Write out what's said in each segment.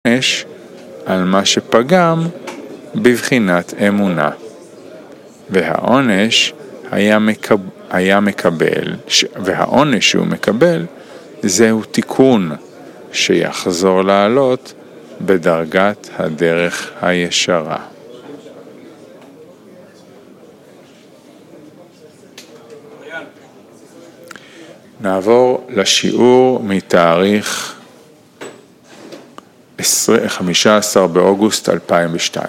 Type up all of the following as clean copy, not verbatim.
עונש על מה שפגם בבחינת אמונה. והעונש והעונש שהוא מקבל זהו תיקון שיחזור לעלות בדרגת הדרך הישרה. נעבור לשיעור מתאריך 15 באוגוסט 2002.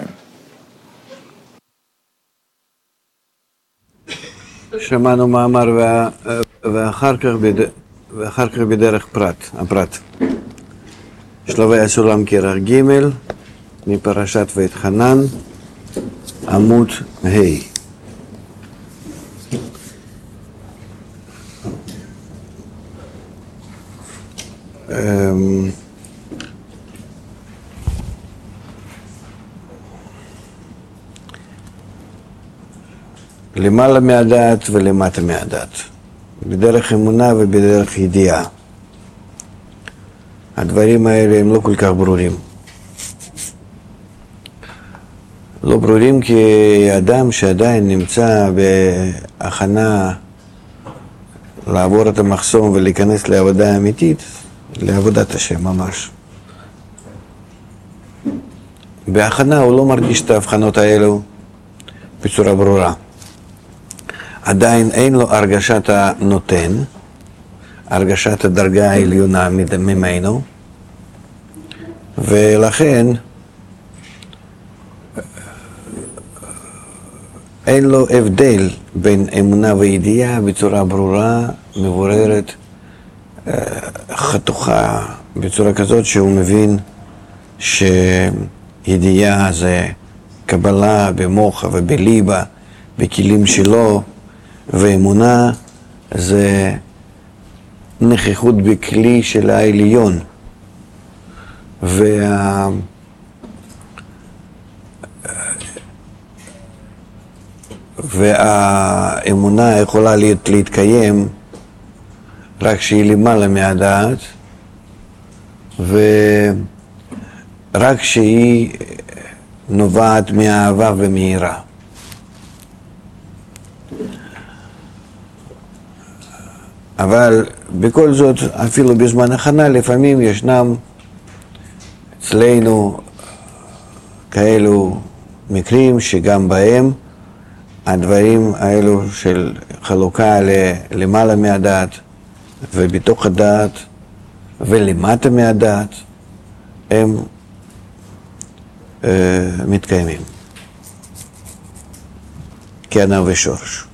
שמענו מאמר ואחר כך בדרך הפרט. שלבי הסולם כרך ג' מפרשת ואתחנן, עמוד ה'. למעלה מהדעת ולמטה מהדעת, בדרך אמונה ובדרך ידיעה. הדברים האלה הם לא כל כך ברורים. לא ברורים כי אדם שעדיין נמצא בהכנה לעבור את המחסום ולהיכנס לעבודה אמיתית, לעבודת השם ממש. בהכנה הוא לא מרגיש את ההבחנות האלו בצורה ברורה. עדיין אין לו הרגשת הנותן, הרגשת הדרגה העליונה ממנו, ולכן אין לו הבדל בין אמונה וידיעה בצורה ברורה, מבוררת, חתוכה, בצורה כזאת שהוא מבין שידיעה זה קבלה במוח ובליבה, בכלים שלו, ואמונה זה נוכחות בכלי של העליון. והאמונה יכולה להתקיים רק שהיא למעלה מהדעת, ורק שהיא נובעת מהאהבה ומהירה. אבל בכל זאת, אפילו בזמן הכנה, לפעמים ישנם אצלנו כאלו מקרים שגם בהם הדברים האלו של חלוקה למעלה מהדעת ובתוך הדעת ולמטה מהדעת הם מתקיימים כענב ושורש.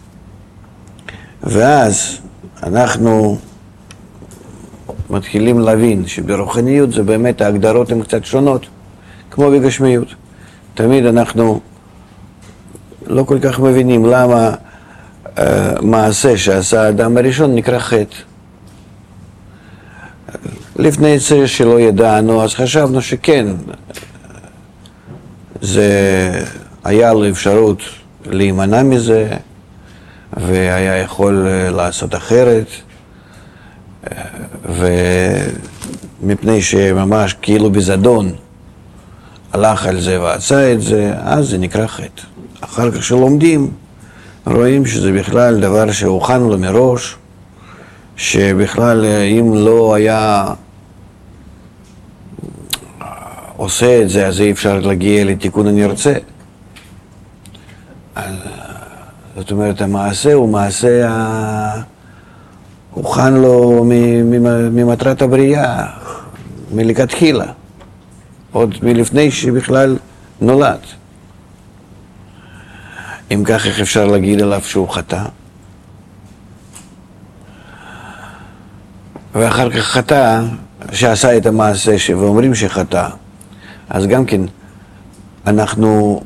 ואז אנחנו מתחילים להבין שברוחניות זה באמת ההגדרות הן קצת שונות, כמו בגשמיות. תמיד אנחנו לא כל כך מבינים למה מעשה שעשה האדם הראשון נקרא חטא. לפני זה שלא ידענו, אז חשבנו שכן, זה היה לו אפשרות להימנע מזה, והיה יכול לעשות אחרת, ומפני שממש כאילו בזדון הלך על זה ועשה את זה, אז זה נקרא חטא. אחר כך שלומדים, רואים שזה בכלל דבר שהוכן לו מראש, שבכלל אם לא היה עושה את זה, אז אי אפשר להגיע לתיקון הנרצה. זאת אומרת, המעשה הוא מעשה הוכן לו ממטרת הבריאה, מלכתחילה, עוד מלפני שבכלל נולד. אם כך, איך אפשר להגיד עליו שהוא חטא? ואחר כך חטא, שעשה את המעשה ואומרים שחטא, אז גם כן אנחנו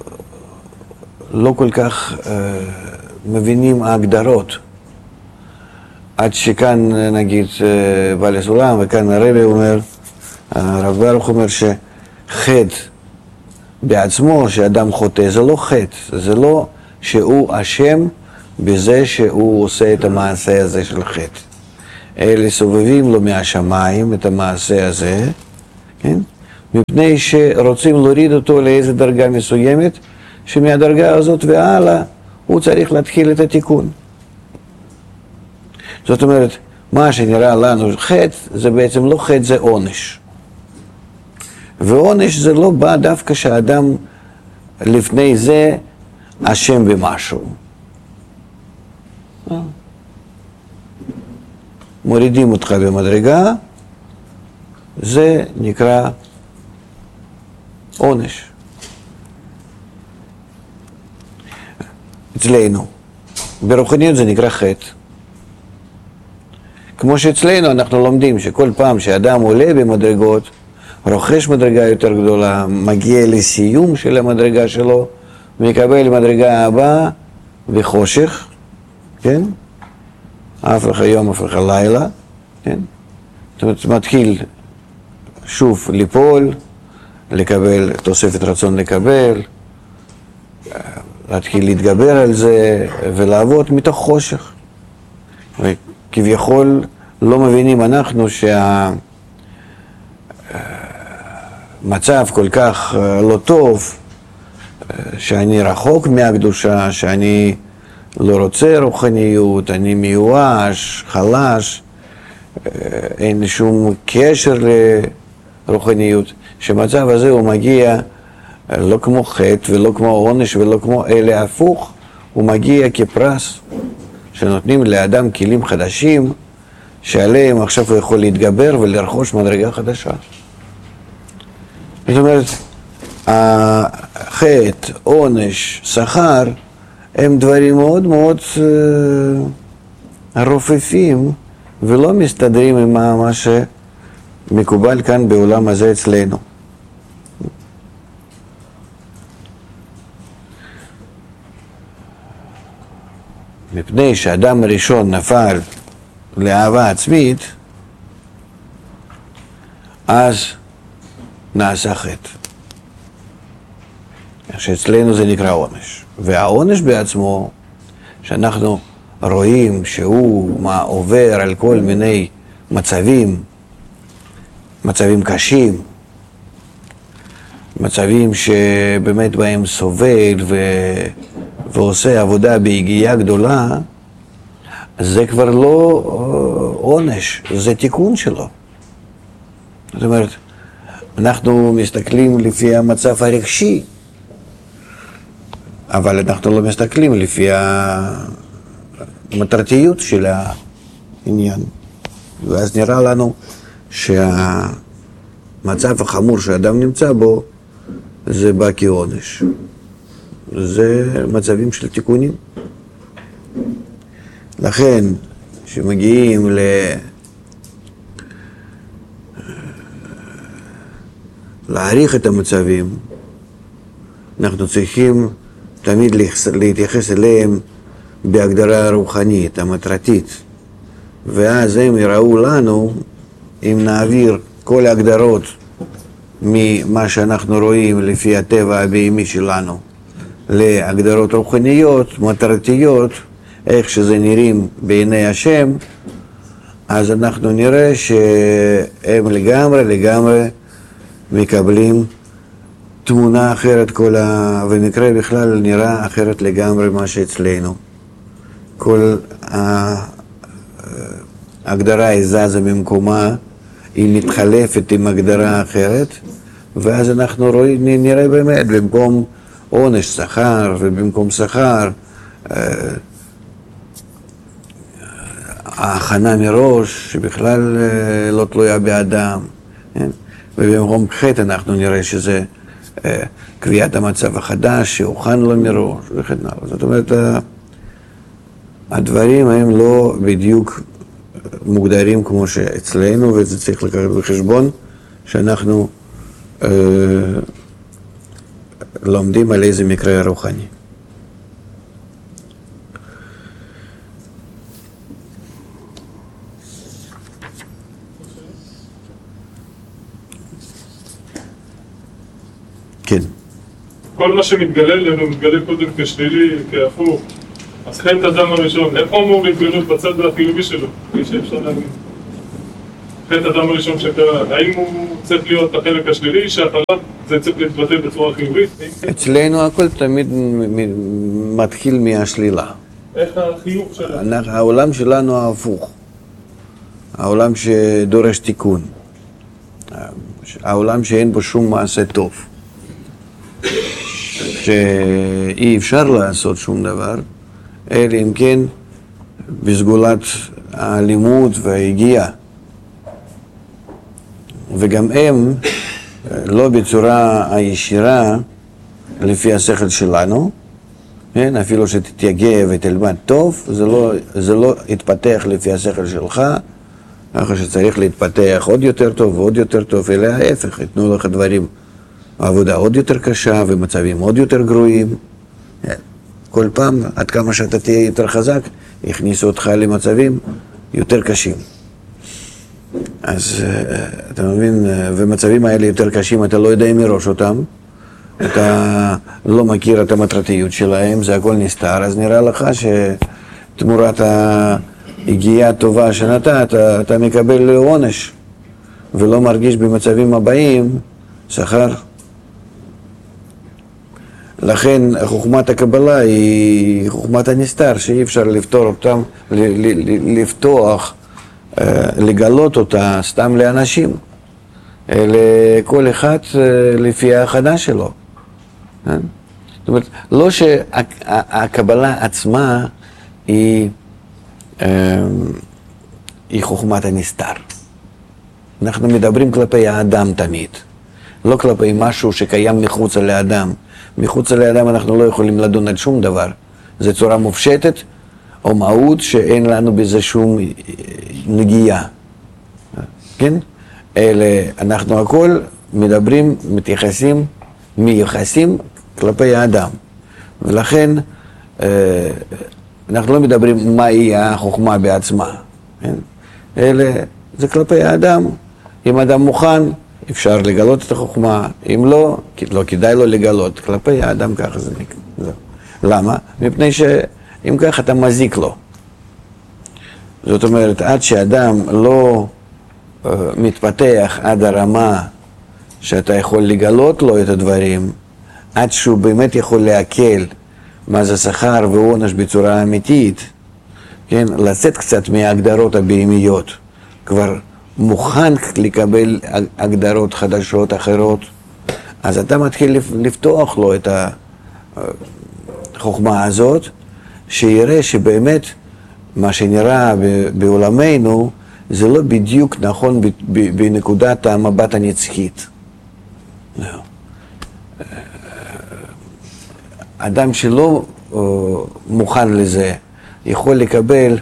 לא כל כך מבינים ההגדרות, עד שכאן נגיד בעל הסולם, וכאן הרבי אומר, הרב ברוך אומר שחטא בעצמו, שאדם חוטא, זה לא חטא, זה לא שהוא אשם בזה שהוא עושה את המעשה הזה של חטא. אלה סובבים לו מהשמיים את המעשה הזה, כן? מפני שרוצים להוריד אותו לאיזו דרגה מסוימת, שמהדרגה הזאת והלאה הוא צריך להתחיל את התיקון. זאת אומרת, מה שנראה לנו חטא, זה בעצם לא חטא, זה עונש. ועונש זה לא בא דווקא שהאדם לפני זה אשם במשהו. מורידים אותך במדרגה, זה נקרא עונש. אצלנו. ברוחניות זה נקרא חטא. כמו שאצלנו אנחנו לומדים שכל פעם שאדם עולה במדרגות, רוכש מדרגה יותר גדולה, מגיע לסיום של המדרגה שלו, מקבל מדרגה הבאה בחושך, כן? הפך היום, הפך הלילה, כן? זאת אומרת, מתחיל שוב ליפול, לקבל, תוספת רצון לקבל, להתחיל להתגבר על זה ולעבוד מתוך חושך. וכביכול לא מבינים אנחנו שהמצב כל כך לא טוב, שאני רחוק מהקדושה, שאני לא רוצה רוחניות, אני מיואש, חלש, אין לי שום קשר לרוחניות, שהמצב הזה הוא מגיע לא כמו חטא ולא כמו עונש ולא כמו אלה הפוך, הוא מגיע כפרס שנותנים לאדם כלים חדשים שעליהם עכשיו הוא יכול להתגבר ולרכוש מדרגה חדשה. זאת אומרת, החטא, עונש, שכר הם דברים מאוד מאוד רופפים ולא מסתדרים עם מה שמקובל כאן בעולם הזה אצלנו. מפני שאדם הראשון נפל לאהבה עצמית, אז נעשה חטא. שאצלנו זה נקרא עונש. והעונש בעצמו, שאנחנו רואים שהוא עובר על כל מיני מצבים קשים, מצבים שבאמת בהם סובל ועושה עבודה בהגיעה גדולה, זה כבר לא עונש, זה תיקון שלו. זאת אומרת, אנחנו מסתכלים לפי המצב הרגשי, אבל אנחנו לא מסתכלים לפי המטרתיות של העניין. ואז נראה לנו שהמצב החמור שאדם נמצא בו, זה בא כעונש. זה מצבים של תיקונים. לכן, כשמגיעים להעריך את המצבים, אנחנו צריכים תמיד להתייחס אליהם בהגדרה רוחנית, המטרתית. ואז הם יראו לנו, אם נעביר כל ההגדרות ממה שאנחנו רואים לפי הטבע הבהמי שלנו, להגדרות רוחניות, מטרתיות, איך שזה נראים בעיני השם, אז אנחנו נראה שהם לגמרי מקבלים תמונה אחרת, ומקרה בכלל נראה אחרת לגמרי מה שאצלנו. כל ההגדרה היא זזה ממקומה, היא מתחלפת עם הגדרה אחרת, ואז אנחנו נראה באמת, במקום עונש שכר, ובמקום שכר, ההכנה מראש, שבכלל לא תלויה באדם, ובמקום חטא אנחנו נראה שזה קביעת המצב החדש, שהוכן לו מראש, וכן הלאה. זאת אומרת, הדברים הם לא בדיוק מוגדרים כמו שאצלנו, וזה צריך לקחת בחשבון שאנחנו לומדים על איזה מקרה רוחני. כן. כל מה שמתגלה לנו מתגלה קודם כשלילי, כהפוך. אז חטא אדם הראשון, איך הוא אמור להתגלות בצד החיובי שלו? כפי שאפשר להגיד. חטא אדם הראשון שקרה, האם הוא צריך להיות החלק השלילי, שאחריו זה צריך להתבטא בצורה חיובית? אצלנו הכל תמיד מתחיל מהשלילה. איך החיוב שלנו? העולם שלנו ההפוך. העולם שדורש תיקון. העולם שאין בו שום מעשה טוב. שאי אפשר לעשות שום דבר, אלא אם כן בסגולת האלימות וההגיעה. וגם הם, לא בצורה הישירה, לפי השכל שלנו, כן? אפילו שתתייגע ותלמד טוב, זה לא יתפתח לפי השכל שלך, ככה שצריך להתפתח עוד יותר טוב ועוד יותר טוב, אלא ההפך, יתנו לך דברים, עבודה עוד יותר קשה ומצבים עוד יותר גרועים. כל פעם, עד כמה שאתה תהיה יותר חזק, יכניסו אותך למצבים יותר קשים. אז אתה מבין, ומצבים האלה יותר קשים, אתה לא יודע מראש אותם, אתה לא מכיר את המטרתיות שלהם, זה הכל נסתר, אז נראה לך שתמורת ההגיעה הטובה שנתת, אתה מקבל עונש, ולא מרגיש במצבים הבאים שכר. לכן חוכמת הקבלה היא חוכמת הנסתר, שאי אפשר לפתור אותם, לפתוח, לגלות אותה סתם לאנשים, לכל אחד לפי ההכנה שלו. זאת אומרת, לא שהקבלה עצמה היא חוכמת הנסתר. אנחנו מדברים כלפי האדם תמיד, לא כלפי משהו שקיים מחוץ לאדם. מחוץ לאדם אנחנו לא יכולים לדון על שום דבר. זו צורה מופשטת או מהות שאין לנו בזה שום נגיעה. כן? אלה, אנחנו הכל מדברים, מייחסים כלפי האדם. ולכן אנחנו לא מדברים מהי החוכמה בעצמה. כן? אלה, זה כלפי האדם. אם אדם מוכן, אפשר לגלות את החוכמה. אם לא, לא כדאי לו לגלות. כלפי האדם ככה זה נקרא. למה? מפני שאם כך אתה מזיק לו. זאת אומרת, עד שאדם לא מתפתח עד הרמה שאתה יכול לגלות לו את הדברים, עד שהוא באמת יכול להקל מה זה שכר ועונש בצורה אמיתית, כן? לצאת קצת מההגדרות הבהמיות, כבר מוכן לקבל הגדרות חדשות אחרות, אז אתה מתחיל לפתוח לו את החוכמה הזאת, שיראה שבאמת מה שנראה בעולמנו זה לא בדיוק נכון בנקודת המבט הנצחית. אדם שלא מוכן לזה יכול לקבל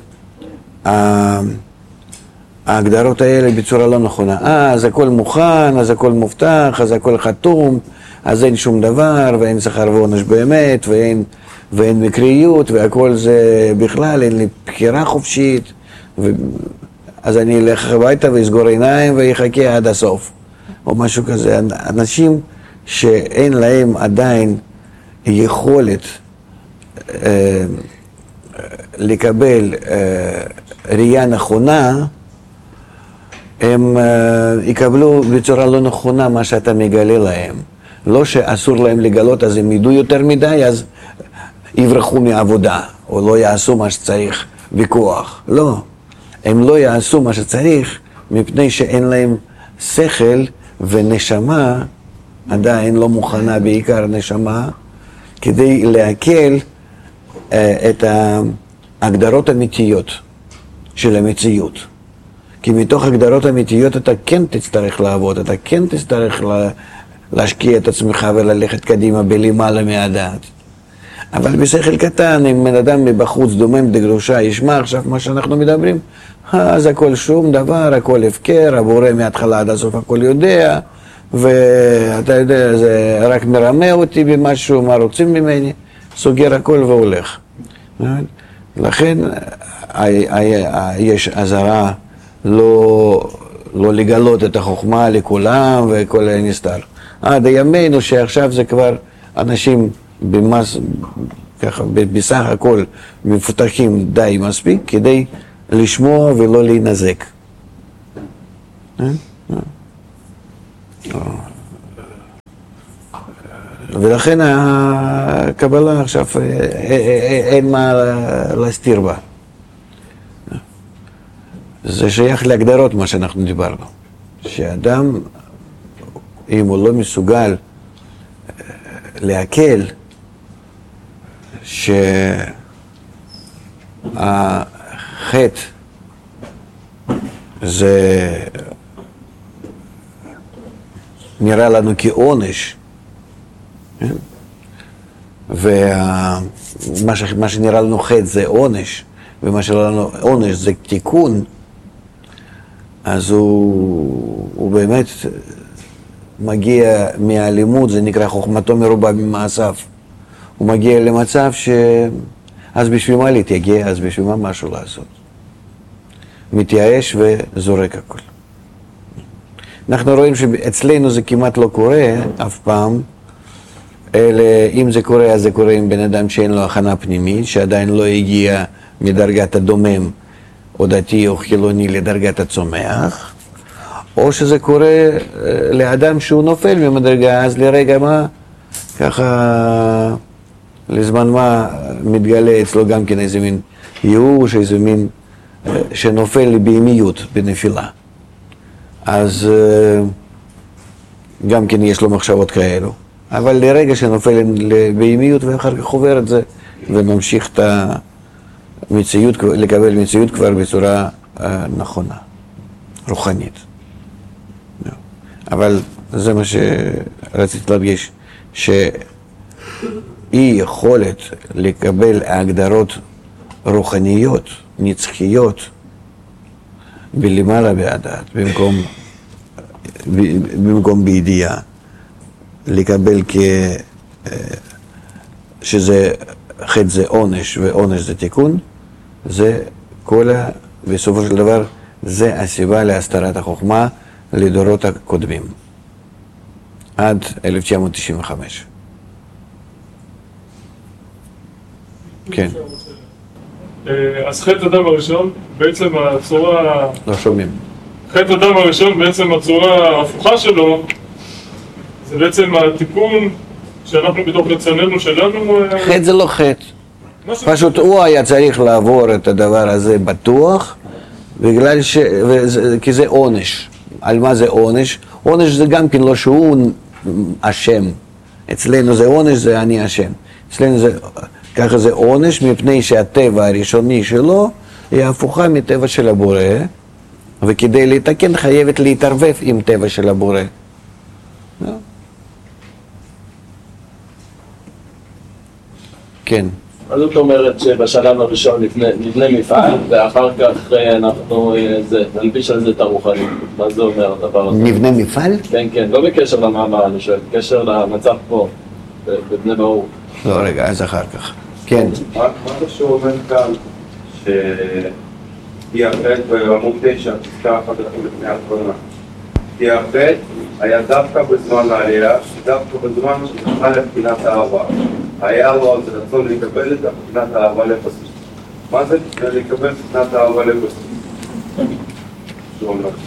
ההגדרות האלה בצורה לא נכונה. אז הכל מוכן, אז הכל מובטח, אז הכל חתום, אז אין שום דבר, ואין שכר ועונש באמת, ואין מקריות, והכל זה בכלל, אין לי בחירה חופשית, אז אני אלך הביתה ואסגור עיניים ויחכה עד הסוף, או משהו כזה. אנשים שאין להם עדיין יכולת לקבל ראייה נכונה, הם יקבלו בצורה לא נכונה מה שאתה מגלה להם. לא שאסור להם לגלות, אז הם ידעו יותר מדי, אז יברחו מעבודה, או לא יעשו מה שצריך בכוח. לא, הם לא יעשו מה שצריך, מפני שאין להם שכל ונשמה, עדיין לא מוכנה, בעיקר נשמה, כדי להקל את ההגדרות האמיתיות של המציאות. כי מתוך הגדרות אמיתיות אתה כן תצטרך לעבוד, אתה כן תצטרך להשקיע את עצמך וללכת קדימה בלמעלה מהדעת. אבל בשכל קטן, אם בן אדם מבחוץ דומם דגרושה ישמע עכשיו מה שאנחנו מדברים, אז הכל שום דבר, הכל הפקר, הבורא מההתחלה עד הסוף הכל יודע, ואתה יודע, זה רק מרמה אותי במשהו, מה רוצים ממני, סוגר הכל והולך. לכן יש עזרה לא לגלות את החוכמה לכולם וכל הנסתר. עד הימינו שעכשיו זה כבר אנשים ככה, בסך הכל מפותחים די מספיק כדי לשמוע ולא להינזק. ולכן הקבלה עכשיו אין מה להסתיר בה. זה שייך להגדרות מה שאנחנו דיברנו. שאדם, אם הוא לא מסוגל להקל שהחטא זה נראה לנו כעונש, ומה שנראה לנו חטא זה עונש, ומה שנראה לנו עונש זה תיקון, אז הוא באמת מגיע מהלימוד, זה נקרא חוכמתו מרובה ממעשיו. הוא מגיע למצב אז בשביל מה להתייגע, אז בשביל מה משהו לעשות. מתייאש וזורק הכל. אנחנו רואים שאצלנו זה כמעט לא קורה אף פעם, אלא אם זה קורה, אז זה קורה עם בן אדם שאין לו הכנה פנימית, שעדיין לא הגיע מדרגת הדומם, או דתי או חילוני, לדרגת הצומח, או שזה קורה לאדם שהוא נופל ממדרגה, אז לרגע מה, ככה, לזמן מה מתגלה אצלו גם כן איזה מין ייאוש, איזה מין שנופל בהמיות, בנפילה. אז גם כן יש לו מחשבות כאלו. אבל לרגע שנופל בהמיות ואחר כך עובר את זה וממשיך את המציאות, לקבל מציאות כבר בצורה נכונה, רוחנית. אבל זה מה שרציתי להדגיש, שאי יכולת לקבל הגדרות רוחניות, נצחיות, בלמעלה בהדעת, במקום בידיעה, לקבל שזה חטא זה עונש ועונש זה תיקון, זה בסופו של דבר, זה הסיבה להסתרת החוכמה לדורות הקודמים, עד 1995. כן. אז חטא אדם הראשון, בעצם הצורה... לא שומעים. חטא אדם הראשון, בעצם הצורה ההפוכה שלו, זה בעצם התיקון שאנחנו בתוך רצוננו שלנו... חטא זה לא חטא. פשוט הוא היה צריך לעבור את הדבר הזה בטוח, בגלל כי זה עונש. על מה זה עונש? עונש זה גם כן לא שהוא אשם. אצלנו זה עונש, זה אני אשם. אצלנו זה... ככה זה עונש, מפני שהטבע הראשוני שלו היא הפוכה מטבע של הבורא, וכדי להתקן חייבת להתערבב עם טבע של הבורא. כן. אז זאת אומרת שבשלב הראשון נבנה מפעל, ואחר כך אנחנו נלביש על זה את הרוחנית. מה זה אומר הדבר הזה? נבנה מפעל? כן, כן, לא בקשר למאמר, אני שואל, בקשר למצב פה, בבני ברוך. לא, רגע, אז אחר כך. כן. מה אתה שאומר כאן כי החטא בעמוד 9, פסקה אחת לפני האחרונה. כי החטא היה דווקא בזמן העלייה, דווקא בזמן שזכה לבחינת האהבה. היה לו אז רצון לקבל את בחינת האהבה לפסוק. מה זה לקבל בחינת האהבה לפסוק? שאומר.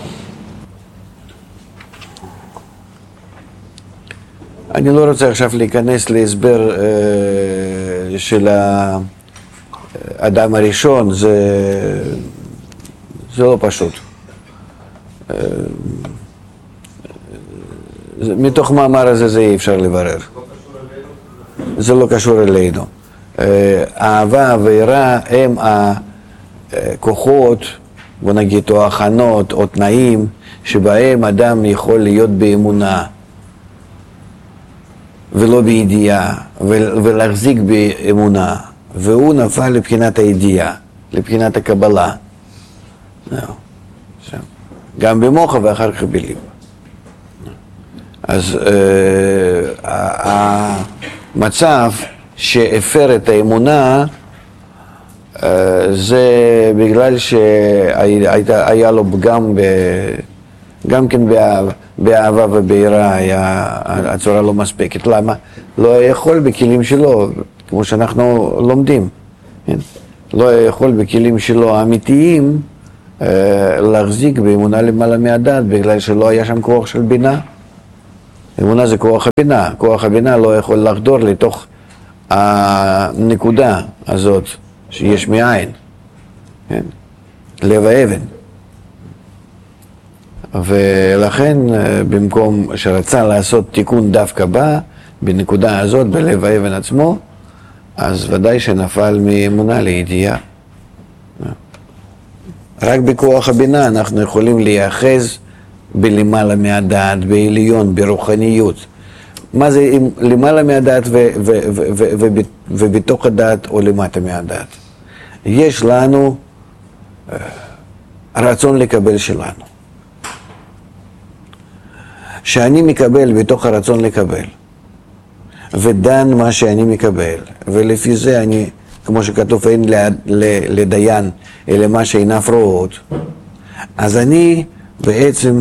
אני לא רוצה עכשיו להיכנס להסבר של האדם הראשון, זה לא פשוט. מתוך מאמר הזה זה אי אפשר לברר. זה לא קשור אלינו. אהבה ויראה הם הכוחות, בוא נגיד, או הכנות, או תנאים, שבהם אדם יכול להיות באמונה. ולא בידיעה, ולהחזיק באמונה, והוא נפל לבחינת הידיעה, לבחינת הקבלה. גם במוחה ואחר כך בליב. אז המצב שהפר את האמונה, זה בגלל שהיה לו פגם גם כן באהבה וביראה הצורה לא מספקת. למה? לא יכול בכלים שלו, כמו שאנחנו לומדים. לא יכול בכלים שלו האמיתיים להחזיק באמונה למעלה מהדעת, בגלל שלא היה שם כוח של בינה. אמונה זה כוח הבינה, כוח הבינה לא יכול לחדור לתוך הנקודה הזאת שיש מאין, כן? לב האבן. ולכן במקום שרצה לעשות תיקון דווקא בה, בנקודה הזאת, בלב האבן עצמו, אז ודאי שנפל מאמונה לידיעה. רק בכוח הבינה אנחנו יכולים להיאחז בלמעלה מהדעת, בעליון, ברוחניות. מה זה למעלה מהדעת ובתוך הדעת או למטה מהדעת? יש לנו רצון לקבל שלנו. שאני מקבל בתוך הרצון לקבל, ודן מה שאני מקבל, ולפי זה אני, כמו שכתוב, אין לדיין אלא מה שאינן רואות, אז אני בעצם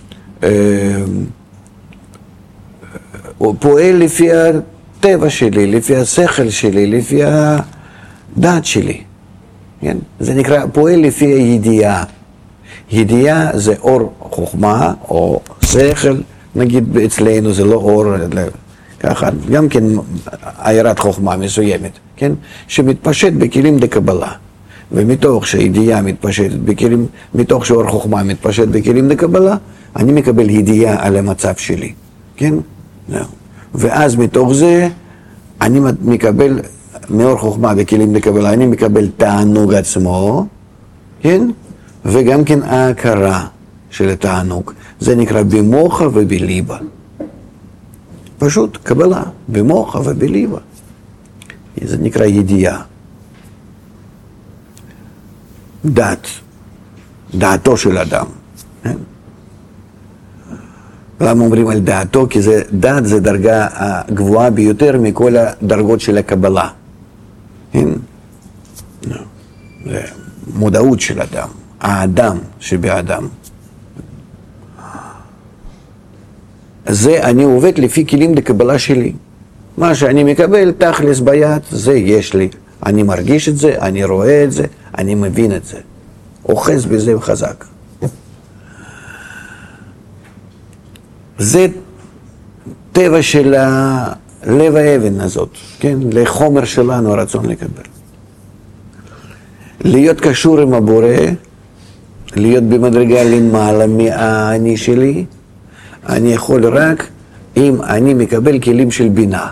פועל לפי הטבע שלי, לפי השכל שלי, לפי הדעת שלי. כן? זה נקרא פועל לפי הידיעה. ידיעה זה אור חוכמה או שכל, נגיד אצלנו זה לא אור, ככה, גם כן עיירת חוכמה מסוימת, כן? שמתפשט בכלים דקבלה. ומתוך שהידיעה מתפשטת בכלים, מתוך שאור חוכמה מתפשט בכלים דקבלה, אני מקבל ידיעה על המצב שלי, כן? ואז מתוך זה אני מקבל, מאור חוכמה בכלים דקבלה, אני מקבל תענוג עצמו, כן? וגם כן ההכרה של התענוג. זה נקרא במוחה ובליבה. פשוט קבלה, במוחה ובליבה. זה נקרא ידיעה. דעתו של אדם. למה אומרים על דעתו? כי דעת זה דרגה הגבוהה ביותר מכל הדרגות של הקבלה. זה מודעות של אדם, האדם שבאדם. זה אני עובד לפי כלים לקבלה שלי. מה שאני מקבל תכלס ביד, זה יש לי. אני מרגיש את זה, אני רואה את זה, אני מבין את זה. אוחז בזה חזק. זה טבע של לב האבן הזאת, כן? לחומר שלנו הרצון לקבל. להיות קשור עם הבורא, להיות במדרגה למעלה מהאני שלי, אני יכול רק אם אני מקבל כלים של בינה.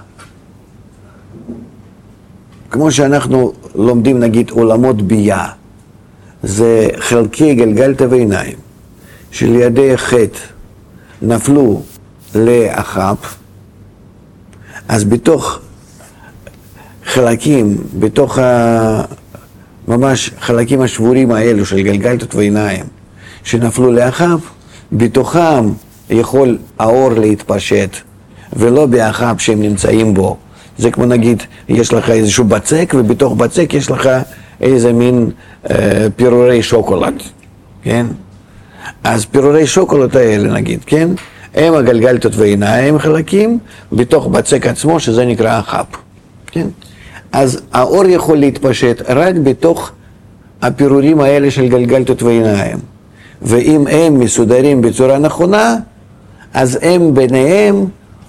כמו שאנחנו לומדים נגיד עולמות בייה, זה חלקי גלגלתא ועיניים, שלידי החטא נפלו לאחאב, אז בתוך חלקים, בתוך ממש חלקים השבורים האלו של גלגלתות ועיניים שנפלו לאחאב, בתוכם יכול האור להתפשט, ולא באחאב שהם נמצאים בו. זה כמו נגיד, יש לך איזשהו בצק, ובתוך בצק יש לך איזה מין פירורי שוקולד, כן? אז פירורי שוקולד האלה נגיד, כן? הם הגלגלתות ועיניים חלקים, בתוך בצק עצמו, שזה נקרא אחאב, כן? אז האור יכול להתפשט רק בתוך הפירורים האלה של גלגלתות ועיניים. ואם הם מסודרים בצורה נכונה, אז הם ביניהם,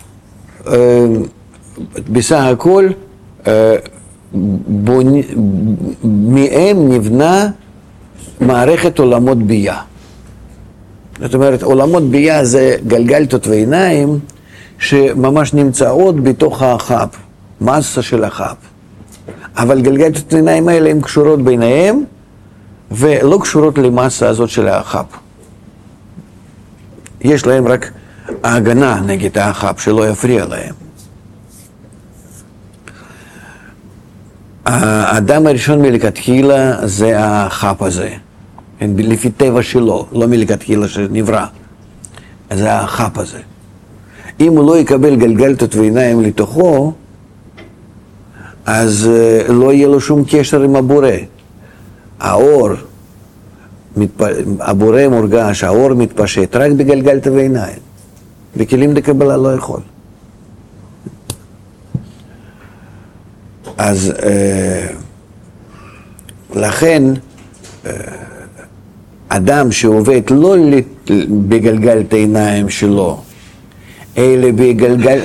בסך הכל, מהם נבנה מערכת עולמות בייה. זאת אומרת, עולמות בייה זה גלגלתות ועיניים שממש נמצאות בתוך האחאב, מסה של אחאב. אבל גלגלתות ועיניים האלה הן קשורות ביניהם ולא קשורות למסה הזאת של האחאב. יש להם רק ההגנה נגד האחאב, שלא יפריע להם. האדם הראשון מלכתחילה זה האחאב הזה, לפי טבע שלו, לא מלכתחילה שנברא. זה האחאב הזה. אם הוא לא יקבל גלגלתות ועיניים לתוכו, אז לא יהיה לו שום קשר עם הבורא. האור, הבורא מורגש, האור מתפשט רק בגלגלתות ועיניים. בכלים דקבלה לא יכול. אז לכן אדם שעובד לא בגלגלת העיניים שלו, אלא בגלגל,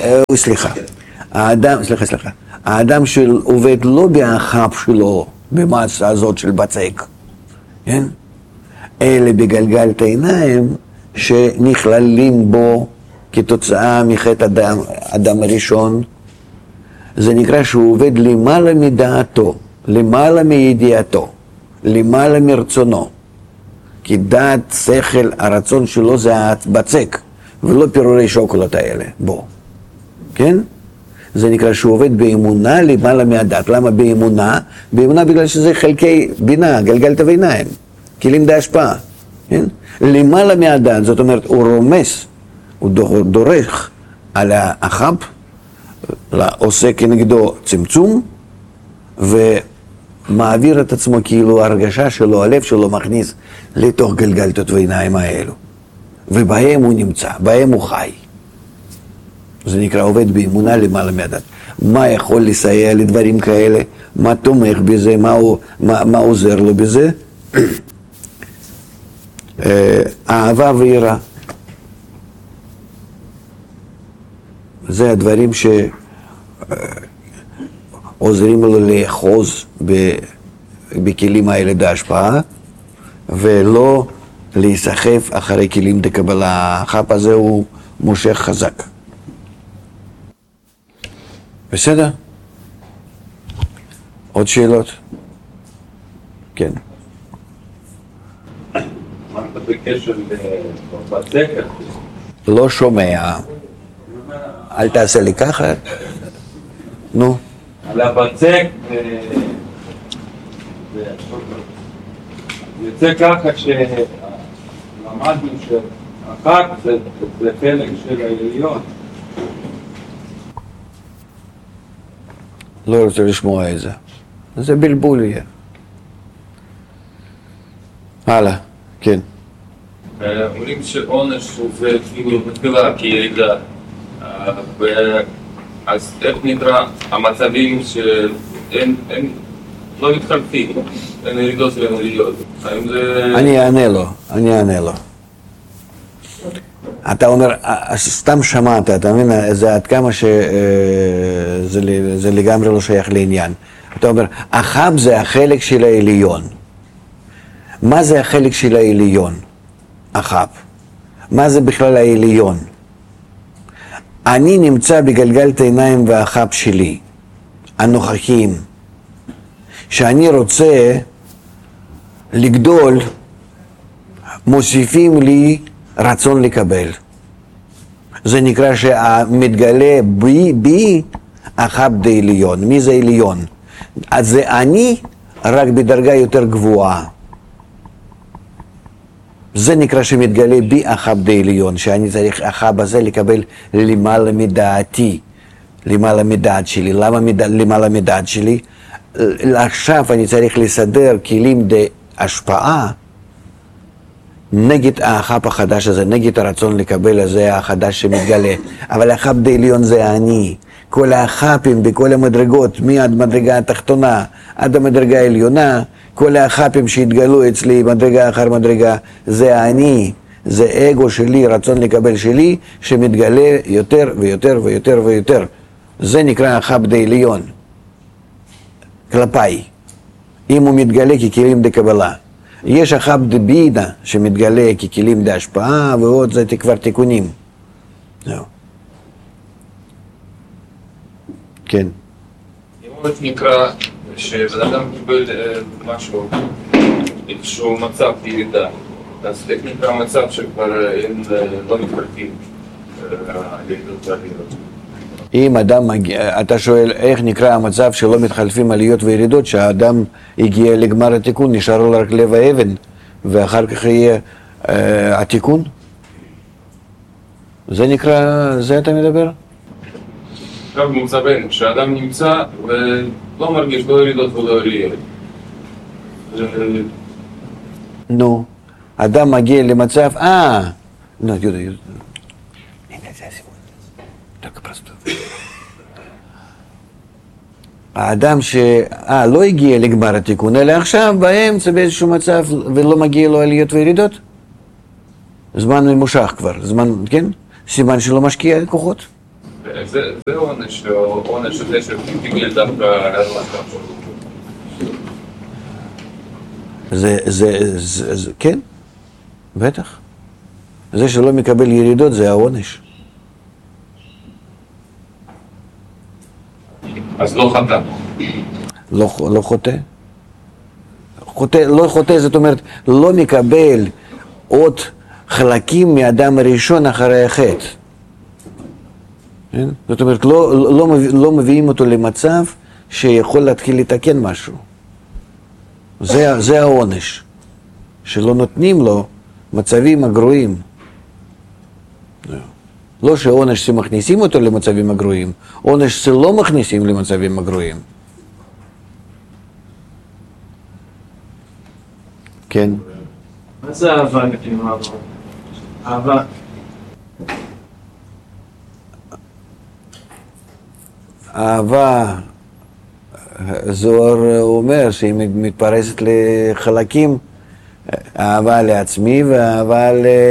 האדם שעובד לא בהחב שלו, במסה הזאת של בצק, כן? אלא בגלגלת העיניים שנכללים בו כתוצאה מחטא אדם הראשון, זה נקרא שהוא עובד למעלה מדעתו, למעלה מידיעתו, למעלה מרצונו. כי דעת, שכל, הרצון שלו זה הבצק, ולא פירורי שוקולד האלה, בו. כן? זה נקרא שהוא עובד באמונה למעלה מהדעת. למה באמונה? באמונה בגלל שזה חלקי בינה, גלגלת עיניים, כלים בהשפעה. כן? למעלה מהדעת, זאת אומרת, הוא רומס, הוא דורך על האחב, עושה כנגדו צמצום, ומעביר את עצמו כאילו הרגשה שלו, הלב שלו מכניס לתוך גלגלתות ועיניים האלו. ובהם הוא נמצא, בהם הוא חי. זה נקרא עובד באמונה למעלה מהדת. מה יכול לסייע לדברים כאלה? מה תומך בזה? מה עוזר לו בזה? אהבה ויראה. זה הדברים שעוזרים לו לאחוז בכלים האלה בהשפעה, ולא להיסחף אחרי כלים דקבלה. החפ הזה הוא מושך חזק. בסדר? עוד שאלות? כן. מה אתה בקשר לבצק? לא שומע. אל תעשה לי ככה. נו. על הבצק יוצא ככה שלמדנו שהחג זה חלק של העליון. לא רוצה לשמוע את זה. זה בלבול יהיה. הלאה, כן. אומרים שעונש זה כאילו בתחילה כירידה, אז איך נקרא המצבים שהם לא מתחלפים, אין ירידות ואין עליות? אני אענה לו. אתה אומר, סתם שמעת, אתה מבין, זה עד כמה שזה לגמרי לא שייך לעניין. אתה אומר, החב זה החלק של העליון. מה זה החלק של העליון? החב. מה זה בכלל העליון? אני נמצא בגלגלת העיניים והחב שלי, הנוכחיים. שאני רוצה לגדול, מוסיפים לי רצון לקבל. זה נקרא שמתגלה בי החב דעליון. מי זה עליון? אז זה אני רק בדרגה יותר גבוהה. זה נקרא שמתגלה בי החב דעליון, שאני צריך החב הזה לקבל למעלה מדעתי, למעלה מדעת שלי. למה למעלה מדעת שלי? עכשיו אני צריך לסדר כלים בהשפעה נגד החב החדש הזה, נגד הרצון לקבל הזה החדש שמתגלה. אבל החב דעליון זה אני. כל החפים בכל המדרגות, מהמדרגה התחתונה עד המדרגה העליונה, כל החפים שהתגלו אצלי מדרגה אחר מדרגה, זה אני, זה אגו שלי, רצון לקבל שלי, שמתגלה יותר ויותר ויותר ויותר. זה נקרא החב דעליון. כלפיי, אם הוא מתגלה ככלים דקבלה. יש החב דבינה שמתגלה ככלים דהשפעה, ועוד זה כבר תיקונים. זהו. כן. אם הוא נקרא שבן אדם קיבל משהו, איזשהו מצב ירידה, אז איך נקרא מצב שכבר אין, לא מתחלפים הירידות והעליות? אם אדם מגיע, אתה שואל איך נקרא המצב שלא מתחלפים עליות וירידות, שהאדם הגיע לגמר התיקון, נשאר לו רק לב האבן, ואחר כך יהיה התיקון? זה נקרא, זה אתה מדבר? עכשיו מצבנו, כשאדם נמצא ולא מרגיש לא ירידות ולא עליות. נו, אדם מגיע למצב, נו, יהודה. Так просто. האדם לא הגיע לגמר התיקון, אלא עכשיו באמצע באיזשהו מצב ולא מגיע לו עליות וירידות? זמן ממושך כבר, זמן, כן? סימן שלא משקיע כוחות? זה עונש, או עונש הזה שבגלל דווקא להרלטה. כן, בטח. זה שלא מקבל ירידות זה העונש. אז לא חטא. לא חוטא. לא חוטא, זאת אומרת, לא מקבל עוד חלקים מאדם הראשון אחרי החטא. זאת אומרת, לא מביאים אותו למצב שיכול להתחיל לתקן משהו. זה העונש. שלא נותנים לו מצבים הגרועים. לא שעונש שמכניסים אותו למצבים הגרועים, עונש שלא מכניסים למצבים הגרועים. כן. מה זה אהבה לפי מה? אהבה. אהבה, זוהר אומר שהיא מתפרסת לחלקים, אהבה לעצמי ואהבה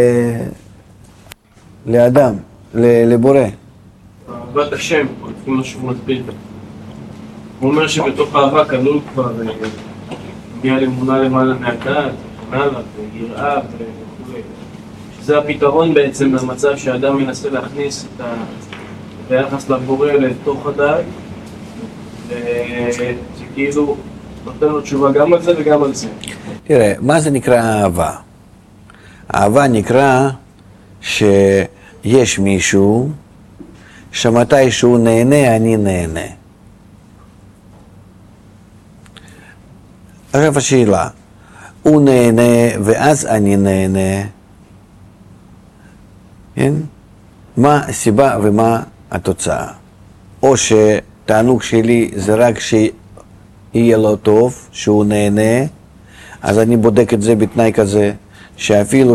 לאדם, לבורא. אהבת השם, לפי מה שהוא מסביר. הוא אומר שבתוך אהבה כלול כבר מגיע לאמונה למעלה מהדעת, ומעלה, ויראה וכו'. שזה הפתרון בעצם למצב שהאדם מנסה להכניס את היחס לבורא לתוך הדעת, וכאילו נותן לו תשובה גם על זה וגם על זה. תראה, מה זה נקרא אהבה? אהבה נקרא שיש מישהו שמתי שהוא נהנה, אני נהנה. עכשיו השאלה, הוא נהנה ואז אני נהנה, כן? מה הסיבה ומה התוצאה? או שתענוג שלי זה רק שיהיה לו טוב, שהוא נהנה, אז אני בודק את זה בתנאי כזה, שאפילו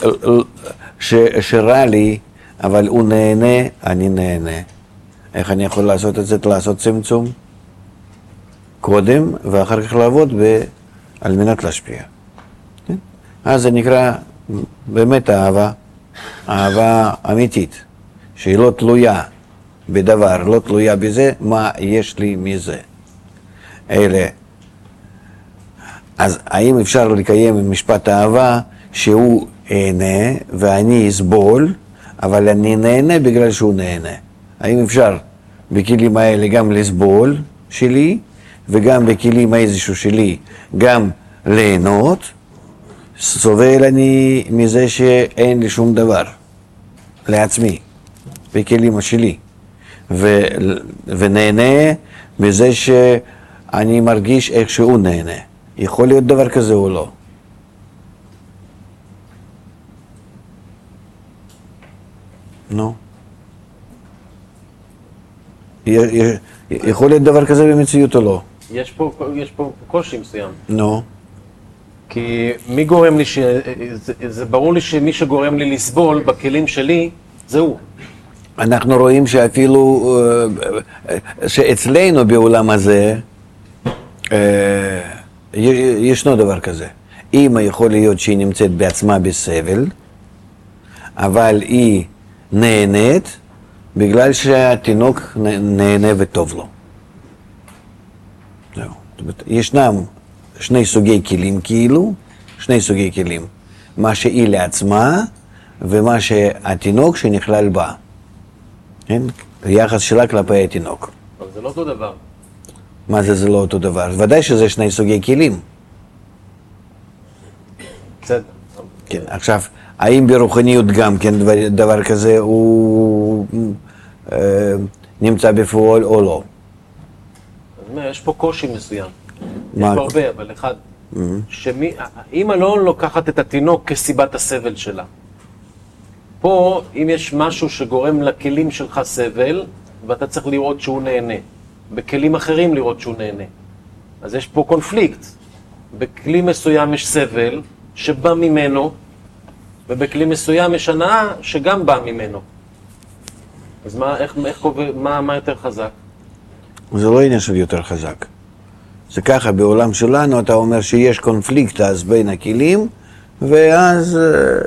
שרע לי, אבל הוא נהנה, אני נהנה. איך אני יכול לעשות את זה? לעשות צמצום קודם, ואחר כך לעבוד על מנת להשפיע. כן? אז זה נקרא באמת אהבה, אהבה אמיתית, שהיא לא תלויה בדבר, לא תלויה בזה, מה יש לי מזה. אלה. אז האם אפשר לקיים משפט אהבה שהוא נהנה ואני אסבול, אבל אני נהנה בגלל שהוא נהנה? האם אפשר בכלים האלה גם לסבול שלי, וגם בכלים איזשהו שלי גם ליהנות? סובל אני מזה שאין לי שום דבר לעצמי, בכלים שלי, ונהנה מזה שאני מרגיש איך שהוא נהנה. יכול להיות דבר כזה או לא? נו. יכול להיות דבר כזה במציאות או לא? יש פה קושי מסוים. נו. כי מי גורם לי זה ברור לי שמי שגורם לי לסבול בכלים שלי, זה הוא. אנחנו רואים שאפילו, שאצלנו בעולם הזה, ישנו דבר כזה. אמא יכול להיות שהיא נמצאת בעצמה בסבל, אבל היא נהנית בגלל שהתינוק נהנה וטוב לו. זהו. ישנם שני סוגי כלים כאילו, שני סוגי כלים. מה שהיא לעצמה ומה שהתינוק שנכלל בה. כן? היחס שלה כלפי התינוק. אבל זה לא אותו דבר. מה זה לא אותו דבר? ודאי שזה שני סוגי כלים. בסדר. כן, עכשיו, האם ברוחניות גם כן דבר כזה הוא נמצא בפועל או לא? יש פה קושי מסוים. יש מה? פה הרבה, אבל אחד, אמא לא לוקחת את התינוק כסיבת הסבל שלה. פה, אם יש משהו שגורם לכלים שלך סבל, ואתה צריך לראות שהוא נהנה. בכלים אחרים לראות שהוא נהנה. אז יש פה קונפליקט. בכלי מסוים יש סבל שבא ממנו, ובכלי מסוים יש הנאה שגם בא ממנו. אז מה יותר חזק? זה לא עניין של יותר חזק. זה ככה, בעולם שלנו אתה אומר שיש קונפליקט אז בין הכלים, ואז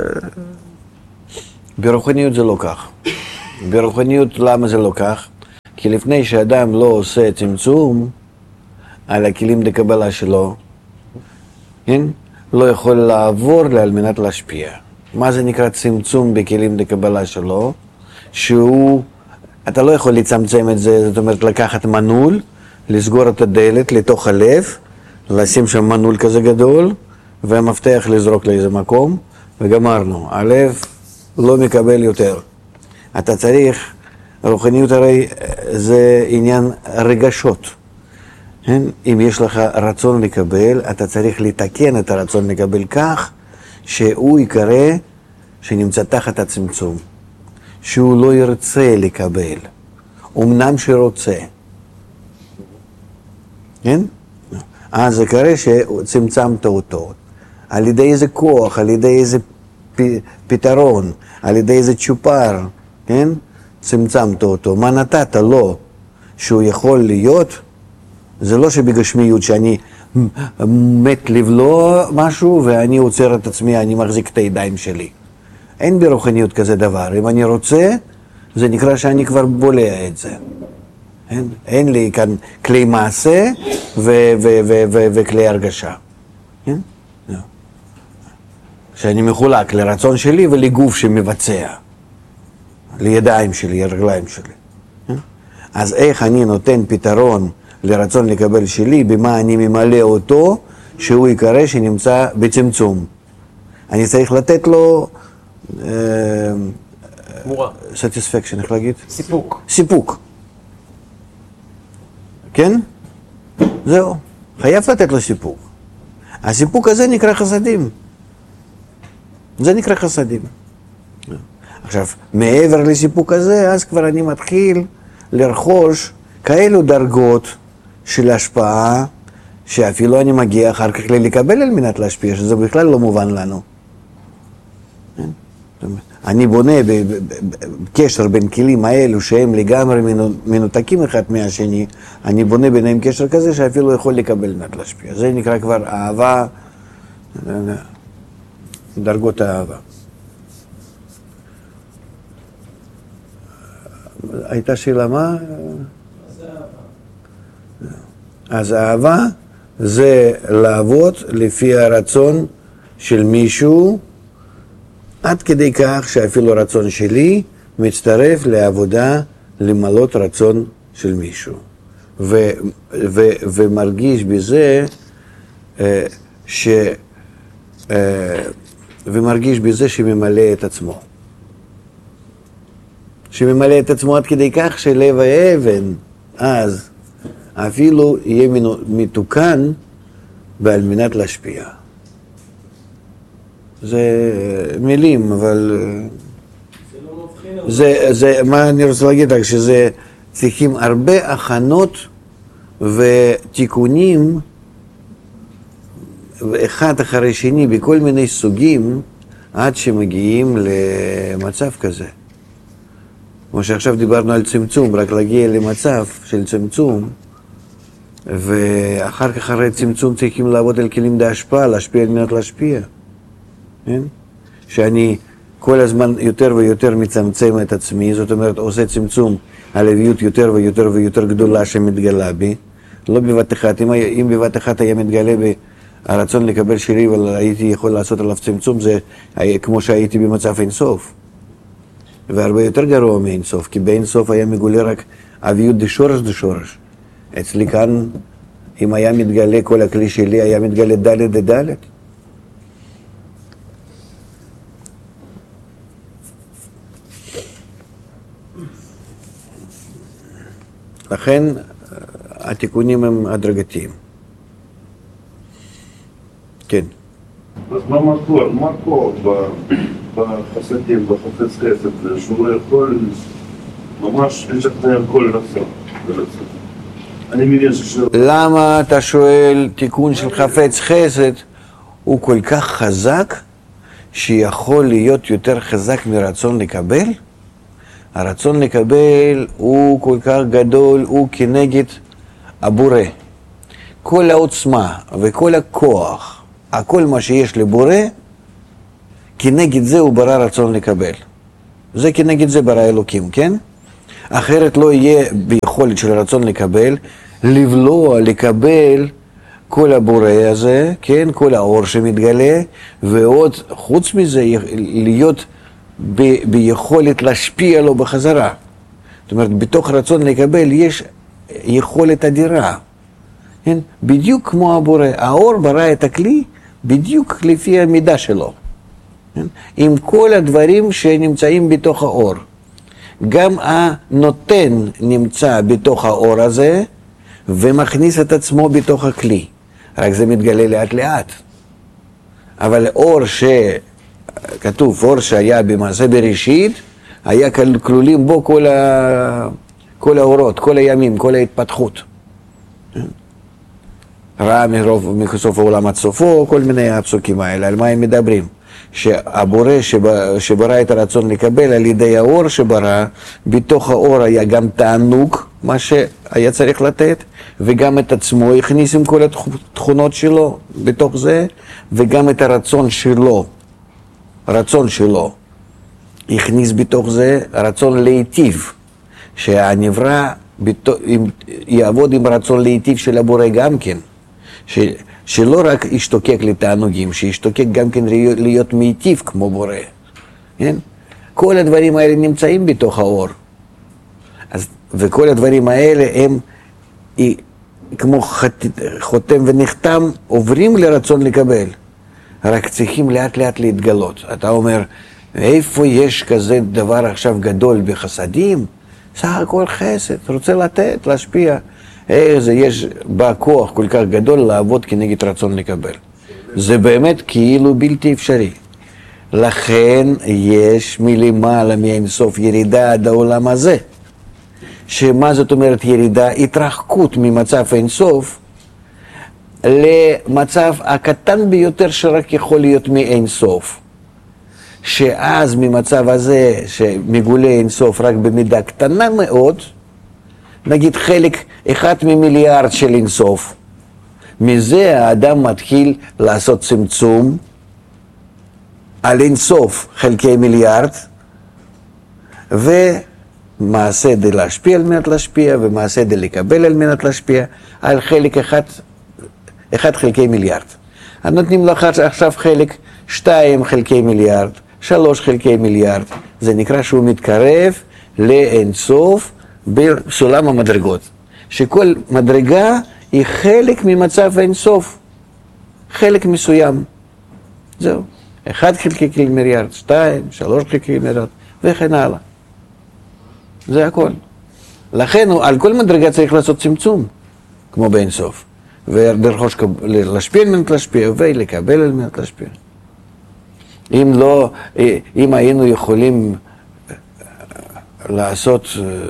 ברוחניות זה לא כך. ברוחניות למה זה לא כך? כי לפני שאדם לא עושה צמצום על הכלים לקבלה שלו, כן? לא יכול לעבור על מנת להשפיע. מה זה נקרא צמצום בכלים לקבלה שלו? אתה לא יכול לצמצם את זה, זאת אומרת לקחת מנעול, לסגור את הדלת לתוך הלב, לשים שם מנעול כזה גדול, והמפתח לזרוק לאיזה מקום, וגמרנו. הלב לא מקבל יותר. אתה צריך, רוחניות הרי זה עניין רגשות. אם יש לך רצון לקבל, אתה צריך לתקן את הרצון לקבל כך, שהוא יקרא שנמצא תחת הצמצום. שהוא לא ירצה לקבל, אמנם שרוצה. כן? אז זה קרה שצמצמת אותו. על ידי איזה כוח, על ידי איזה פתרון, על ידי איזה צ'ופר, כן? צמצמת אותו. מה נתת לו שהוא יכול להיות? זה לא שבגשמיות שאני מת לבלוע משהו ואני עוצר את עצמי, אני מחזיק את הידיים שלי. אין ברוחניות כזה דבר. אם אני רוצה, זה נקרא שאני כבר בולע את זה. אין לי כאן כלי מעשה וכלי הרגשה. שאני מחולק לרצון שלי ולגוף שמבצע. לידיים שלי, לרגליים שלי. אז איך אני נותן פתרון לרצון לקבל שלי, במה אני ממלא אותו, שהוא יקרא שנמצא בצמצום. אני צריך לתת לו satisfaction, איך להגיד? סיפוק. סיפוק. כן? זהו. חייב לתת לו סיפוק. הסיפוק הזה נקרא חסדים. זה נקרא חסדים. עכשיו, מעבר לסיפוק הזה, אז כבר אני מתחיל לרכוש כאלו דרגות של השפעה, שאפילו אני מגיע אחר כך לקבל על מנת להשפיע, שזה בכלל לא מובן לנו. אני בונה קשר בין כלים האלו שהם לגמרי מנותקים אחד מהשני, אני בונה ביניהם קשר כזה שאפילו יכול לקבל מנת להשפיע. זה נקרא כבר אהבה, דרגות האהבה. הייתה שאלה מה? אז אהבה זה לעבוד לפי הרצון של מישהו, עד כדי כך שאפילו רצון שלי מצטרף לעבודה למלות רצון של מישהו. ומרגיש בזה ומרגיש בזה שממלא את עצמו. שממלא את עצמו עד כדי כך שלב האבן אז אפילו יהיה מתוקן ועל מנת להשפיע. זה מילים, אבל זה מה אני רוצה להגיד רק שזה צריכים הרבה הכנות ותיקונים אחד אחרי שני בכל מיני סוגים עד שמגיעים למצב כזה. כמו שעכשיו דיברנו על צמצום, רק להגיע למצב של צמצום, ואחר כך אחרי צמצום צריכים לעבוד על כלים להשפעה, להשפיע על מנת להשפיע. כן? שאני כל הזמן יותר ויותר מצמצם את עצמי, זאת אומרת עושה צמצום על הלביות יותר ויותר ויותר גדולה שמתגלה בי, לא בבת אחת. אם בבת אחת היה מתגלה בי הרצון לקבל שלי והייתי יכול לעשות עליו צמצום, זה כמו שהייתי במצב אינסוף. והרבה יותר גרוע מאינסוף, כי באינסוף היה מגולה רק אביות דשורש. אצלי כאן, אם היה מתגלה כל הכלי שלי, היה מתגלה דלת דדלת. לכן התיקונים הם הדרגתיים. כן. אז מה מקור בחסדים, בחפץ חסד, שהוא לא יכול ממש לשכנע כל רצון. אני מבין למה אתה שואל תיקון של חפץ חסד? הוא כל כך חזק שיכול להיות יותר חזק מרצון לקבל? הרצון לקבל הוא כל כך גדול, הוא כנגד הבורא, כל העוצמה וכל הכוח, הכל מה שיש לבורא, כנגד זה הוא ברא רצון לקבל. זה כנגד זה ברא אלוקים, כן? אחרת לא יהיה ביכולת של רצון לקבל, לבלוע, לקבל כל הבורא הזה, כן? כל האור שמתגלה, ועוד חוץ מזה להיות ביכולת להשפיע לו בחזרה. זאת אומרת, בתוך רצון לקבל יש יכולת אדירה. כן? בדיוק כמו הבורא. האור ברא את הכלי בדיוק לפי המידה שלו. כן? עם כל הדברים שנמצאים בתוך האור. גם הנותן נמצא בתוך האור הזה, ומכניס את עצמו בתוך הכלי. רק זה מתגלה לאט לאט. אבל אור כתוב, אור שהיה במעשה בראשית, היה כלולים בו כל האורות, כל הימים, כל ההתפתחות. ראה מסוף העולם עד סופו, כל מיני הפסוקים האלה, על מה הם מדברים? שהבורא שברא את הרצון לקבל על ידי האור שברא, בתוך האור היה גם תענוג, מה שהיה צריך לתת, וגם את עצמו הכניס עם כל התכונות שלו בתוך זה, וגם את הרצון שלו הכניס בתוך זה, רצון להיטיב, שהנברא יעבוד עם רצון להיטיב של הבורא גם כן, שלא רק ישתוקק לתענוגים, שישתוקק גם כן להיות מיטיב כמו בורא. כן? כל הדברים האלה נמצאים בתוך האור. וכל הדברים האלה הם כמו חותם ונחתם, עוברים לרצון לקבל. רק צריכים לאט לאט להתגלות. אתה אומר, איפה יש כזה דבר עכשיו גדול בחסדים? סך הכל חסד, רוצה לתת, להשפיע. איזה יש בה כוח כל כך גדול לעבוד כנגד רצון לקבל. זה באמת כאילו בלתי אפשרי. לכן יש מלמעלה מאינסוף ירידה עד העולם הזה. שמה זאת אומרת ירידה? התרחקות ממצב אינסוף למצב הקטן ביותר שרק יכול להיות מאינסוף. שאז ממצב הזה שמגולה אינסוף רק במידה קטנה מאוד, נגיד חלק 1 ממיליארד של אינסוף, מזה האדם מתחיל לעשות צמצום על אינסוף חלקי מיליארד, ומעשה די להשפיע על מנת להשפיע, ומעשה די לקבל על מנת להשפיע, על חלק 1 חלקי מיליארד. נותנים לך עכשיו חלק 2 חלקי מיליארד, 3 חלקי מיליארד, זה נקרא שהוא מתקרב לאינסוף, בסולם המדרגות, שכל מדרגה היא חלק ממצב אינסוף, חלק מסוים. זהו. 1 חלקי מיליארד, 2, 3 חלקי מיליארד, וכן הלאה. זה הכל. לכן על כל מדרגה צריך לעשות צמצום, כמו באינסוף. ודרך להשפיע על מנת להשפיע, ולקבל על מנת להשפיע. אם היינו יכולים לעשות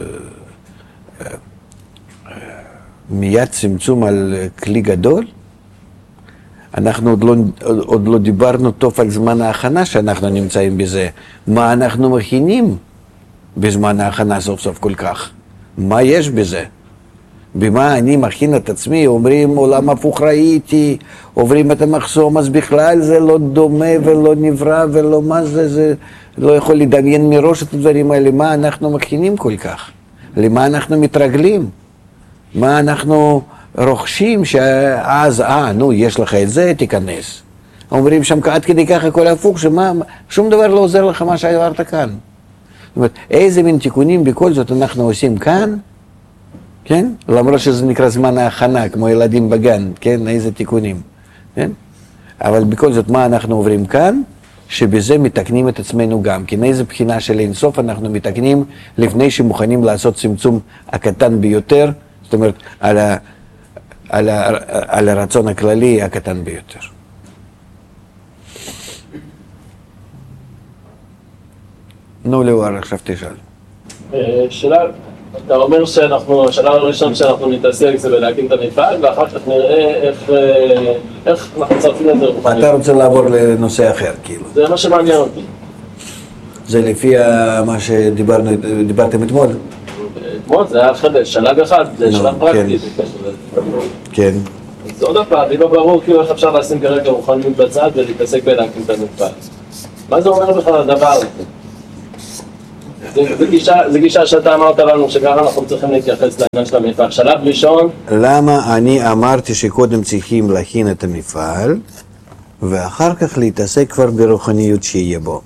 מיד צמצום על כלי גדול, אנחנו עוד לא דיברנו טוב על זמן ההכנה שאנחנו נמצאים בזה. מה אנחנו מכינים בזמן ההכנה סוף סוף כל כך? מה יש בזה? במה אני מכין את עצמי? אומרים עולם הפוך ראיתי, עוברים את המחסום, אז בכלל זה לא דומה ולא נברא ולא מה זה לא יכול לדמיין מראש את הדברים האלה. מה אנחנו מכינים כל כך? למה אנחנו מתרגלים? מה אנחנו רוכשים שאז, יש לך את זה, תיכנס. אומרים שם עד כדי ככה הכל הפוך, שום דבר לא עוזר לך מה שעברת כאן. זאת אומרת, איזה מין תיקונים בכל זאת אנחנו עושים כאן, כן? למרות שזה נקרא זמן ההכנה, כמו ילדים בגן, כן? איזה תיקונים, כן? אבל בכל זאת, מה אנחנו עוברים כאן? שבזה מתקנים את עצמנו גם. כי איזה בחינה של אינסוף אנחנו מתקנים לפני שמוכנים לעשות צמצום הקטן ביותר, זאת אומרת, על הרצון הכללי הקטן ביותר. נו, לאור, עכשיו תשאל. שאלה, אתה אומר השלב הראשון שאנחנו נתעסק זה בלהקים את המפעל, ואחר כך נראה איך אנחנו מצרפים את זה רוחנית. אתה רוצה לעבור לנושא אחר, כאילו. זה מה שמעניין אותי. זה לפי מה שדיברתם אתמול? כמו, זה היה שלב אחד, זה שלב פרקטי. כן. אז עוד פעם, לי לא ברור כאילו איך אפשר לשים כרגע רוחניות בצד ולהתעסק בלהקים את המפעל. מה זה אומר בכלל הדבר הזה? זה גישה שאתה אמרת לנו שככה אנחנו צריכים להתייחס לעניין של המפעל. שלב ראשון... למה אני אמרתי שקודם צריכים להכין את המפעל ואחר כך להתעסק כבר ברוחניות שיהיה בו?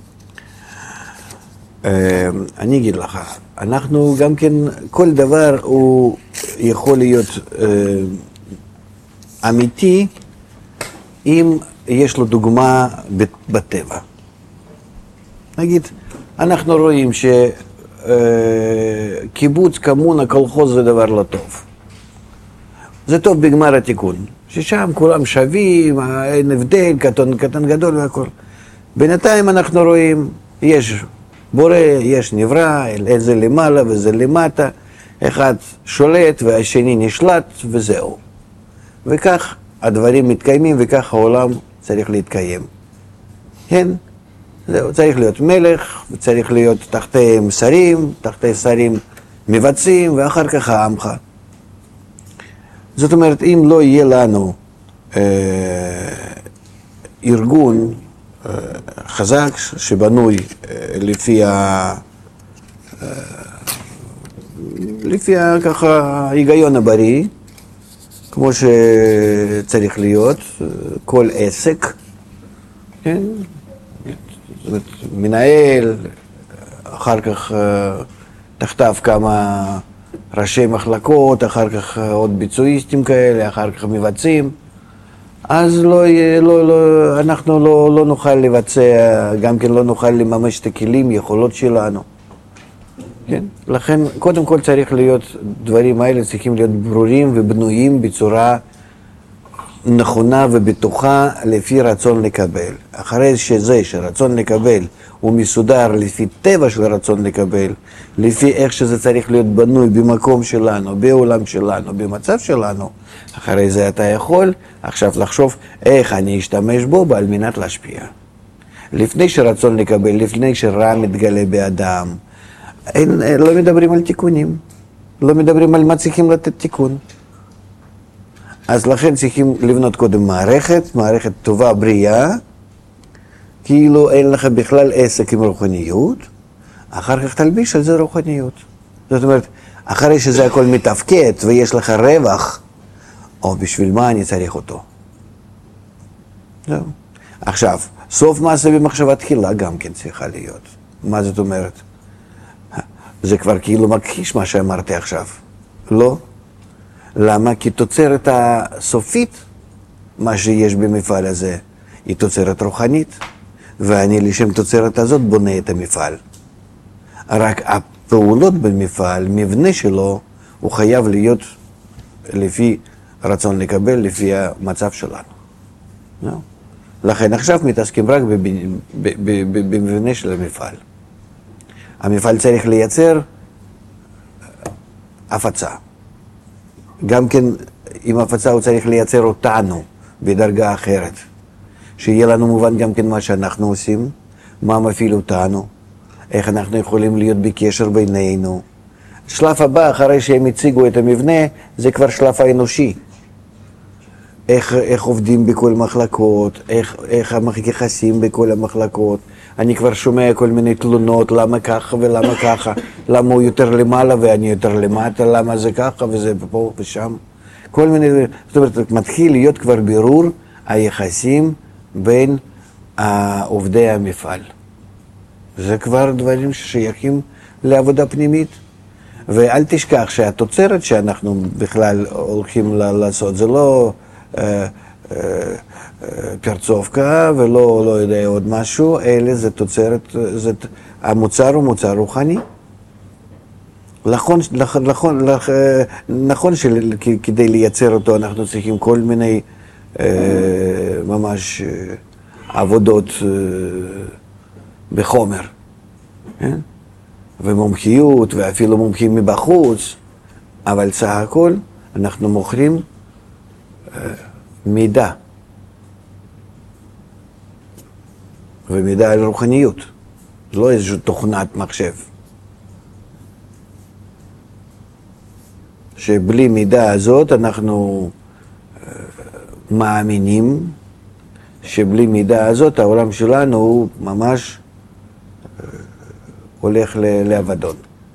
אני אגיד לך, אנחנו גם כן, כל דבר הוא יכול להיות אמיתי אם יש לו דוגמה בטבע. נגיד, אנחנו רואים שקיבוץ, קומונה, קולחוז זה דבר לא טוב. זה טוב בגמר התיקון, ששם כולם שווים, אין הבדל, קטן גדול והכל. בינתיים אנחנו רואים, יש בורא, יש נברא, איזה למעלה וזה למטה, אחד שולט והשני נשלט וזהו. וכך הדברים מתקיימים וכך העולם צריך להתקיים. כן? זהו, צריך להיות מלך, וצריך להיות תחתי שרים, תחתי שרים מבצעים, ואחר כך העמך. זאת אומרת, אם לא יהיה לנו ארגון חזק שבנוי לפי ככה היגיון הבריא, כמו שצריך להיות, כל עסק, כן? זאת אומרת, מנהל, אחר כך תחתיו כמה ראשי מחלקות, אחר כך עוד ביצועיסטים כאלה, אחר כך מבצעים, אז אנחנו לא נוכל לבצע, גם כן לא נוכל לממש את הכלים, יכולות שלנו. כן? לכן, קודם כל צריך להיות, דברים האלה צריכים להיות ברורים ובנויים בצורה נכונה ובטוחה לפי רצון לקבל. אחרי שזה שרצון לקבל הוא מסודר לפי טבע של רצון לקבל, לפי איך שזה צריך להיות בנוי במקום שלנו, בעולם שלנו, במצב שלנו, אחרי זה אתה יכול עכשיו לחשוב איך אני אשתמש בו על מנת להשפיע. לפני שרצון לקבל, לפני שרע מתגלה באדם, לא מדברים על תיקונים, לא מדברים על מה צריכים לתת תיקון. אז לכן צריכים לבנות קודם מערכת טובה, בריאה, כאילו אין לך בכלל עסק עם רוחניות, אחר כך תלביש על זה רוחניות. זאת אומרת, אחרי שזה הכל מתפקד ויש לך רווח, או בשביל מה אני צריך אותו? זהו. עכשיו, סוף מעשה במחשבה תחילה גם כן צריכה להיות. מה זאת אומרת? זה כבר כאילו מכחיש מה שאמרתי עכשיו. לא? למה? כי תוצרת הסופית, מה שיש במפעל הזה, היא תוצרת רוחנית, ואני לשם תוצרת הזאת בונה את המפעל. רק הפעולות במפעל, מבנה שלו, הוא חייב להיות לפי רצון לקבל, לפי המצב שלנו. לכן עכשיו מתעסקים רק במבנה של המפעל. המפעל צריך לייצר הפצה. גם כן, עם הפצה הוא צריך לייצר אותנו בדרגה אחרת. שיהיה לנו מובן גם כן מה שאנחנו עושים, מה מפעיל אותנו, איך אנחנו יכולים להיות בקשר בינינו. שלב הבא, אחרי שהם הציגו את המבנה, זה כבר שלב האנושי. איך עובדים בכל מחלקות, איך היחסים בכל המחלקות. אני כבר שומע כל מיני תלונות, למה ככה ולמה ככה, למה הוא יותר למעלה ואני יותר למטה, למה זה ככה וזה פה ושם. כל מיני, זאת אומרת, מתחיל להיות כבר בירור היחסים בין עובדי המפעל. זה כבר דברים ששייכים לעבודה פנימית. ואל תשכח שהתוצרת שאנחנו בכלל הולכים לעשות, זה לא פרצופקה ולא לא יודע עוד משהו, אלא זה תוצרת, המוצר הוא מוצר רוחני. נכון שכדי לייצר אותו אנחנו צריכים כל מיני ממש עבודות בחומר, כן? ומומחיות ואפילו מומחים מבחוץ, אבל סך הכל אנחנו מוכרים מידע, ומידע על רוחניות, לא איזושהי תוכנת מחשב. שבלי מידה הזאת אנחנו מאמינים שבלי מידה הזאת העולם שלנו הוא ממש הולך לאבדון.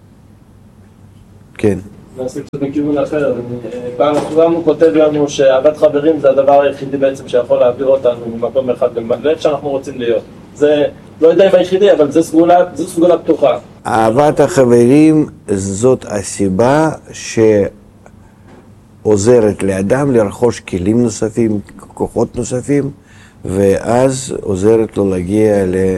כן. נעשה קצת בכיוון אחר. פעם גם הוא כותב לנו שאהבת חברים זה הדבר היחידי בעצם שיכול להעביר אותנו ממקום אחד לאיפה שאנחנו רוצים להיות. זה לא יודע אם היחידי, אבל זה סגולה פתוחה. אהבת החברים זאת הסיבה שעוזרת לאדם לרכוש כלים נוספים, כוחות נוספים, ואז עוזרת לו להגיע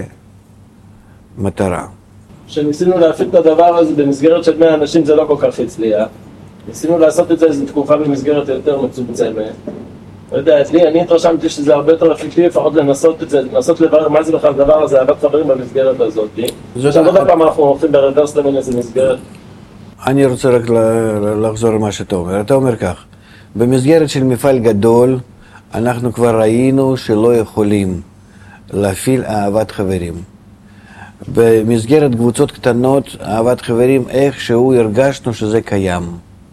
למטרה. כשניסינו להפיק את הדבר הזה במסגרת של 100 אנשים זה לא כל כך הצליח. ניסינו לעשות את זה איזו תקופה במסגרת יותר מצומצמת. לא יודע, אני התרשמתי שזה הרבה יותר אפקטיבי, לפחות לנסות את זה, לנסות לברר מה זה בכלל הדבר הזה, אהבת חברים במסגרת הזאת. עכשיו עוד פעם אנחנו הולכים ברוורס למין איזה מסגרת. אני רוצה רק לחזור למה שאתה אומר. אתה אומר כך, במסגרת של מפעל גדול, אנחנו כבר ראינו שלא יכולים להפעיל אהבת חברים. במסגרת קבוצות קטנות, אהבת חברים, איכשהו הרגשנו שזה קיים.